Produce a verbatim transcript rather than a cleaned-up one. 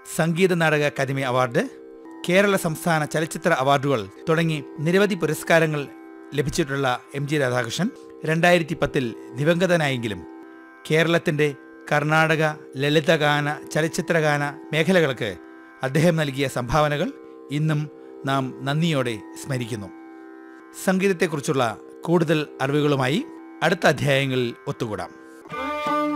Sangeetha Nataka academy award, Kerala സംസ്ഥാന ചലച്ചിത്ര അവാർഡുകൾ തുടങ്ങി നിരവധി പുരസ്കാരങ്ങൾ ലഭിച്ചിട്ടുള്ള എം ജി രാധാകൃഷ്ണൻ രണ്ടായിരത്തി പത്തിൽ ദിവംഗതനായെങ്കിലും കേരളത്തിൻ്റെ കർണാടക ലളിതഗാന ചലച്ചിത്രഗാന മേഖലകൾക്ക് അദ്ദേഹം നൽകിയ സംഭാവനകൾ ഇന്നും നാം നന്ദിയോടെ സ്മരിക്കുന്നു. സംഗീതത്തെക്കുറിച്ചുള്ള കൂടുതൽ അറിവുകളുമായി അടുത്ത അധ്യായങ്ങളിൽ ഒത്തുകൂടാം.